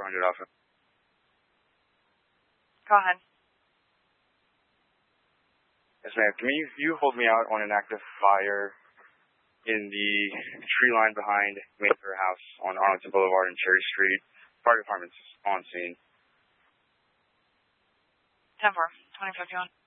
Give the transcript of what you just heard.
400 Alpha. Go ahead. Yes, ma'am. Can you hold me out on an active fire in the tree line behind Mayfair House on Arlington Boulevard and Cherry Street? Fire department's on scene. 10-4, 2051.